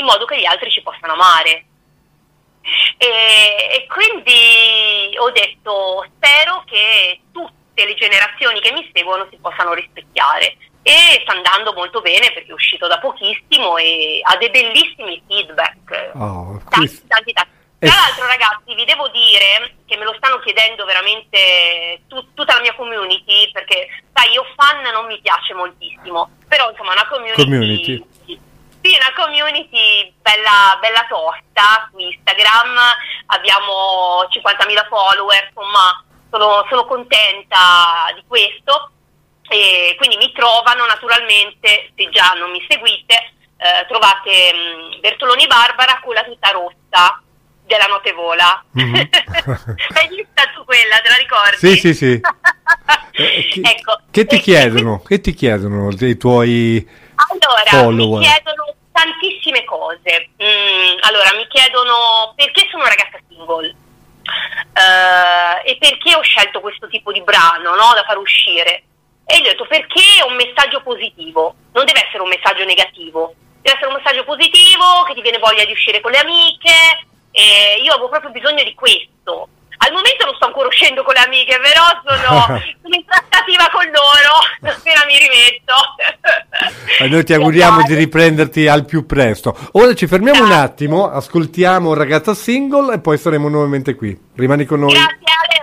modo che gli altri ci possano amare. E quindi ho detto, spero che tutte le generazioni che mi seguono si possano rispecchiare, e sta andando molto bene perché è uscito da pochissimo e ha dei bellissimi feedback. Tanti. Tra l'altro, ragazzi, vi devo dire che me lo stanno chiedendo veramente tutta la mia community, perché sai, io fan non mi piace moltissimo, però insomma una community. Sì, una community bella tosta su Instagram, abbiamo 50.000 follower, insomma sono contenta di questo, e quindi mi trovano naturalmente, se già non mi seguite, trovate Bertoloni Barbara con la tuta rossa della Notte Vola. Mm-hmm. Hai vista tu quella, te la ricordi? Sì. Ecco, che ti chiedono i tuoi follower? Mi chiedono tantissime cose. Allora, mi chiedono perché sono una ragazza single, e perché ho scelto questo tipo di brano, no, da far uscire. E gli ho detto, perché è un messaggio positivo, non deve essere un messaggio negativo, deve essere un messaggio positivo, che ti viene voglia di uscire con le amiche. E io avevo proprio bisogno di questo. Al momento non sto ancora uscendo con le amiche, però sono in trattativa con loro, appena mi rimetto. E noi ti auguriamo di riprenderti al più presto. Ora ci fermiamo un attimo, ascoltiamo Ragazza Single e poi saremo nuovamente qui. Rimani con noi. Grazie Ale.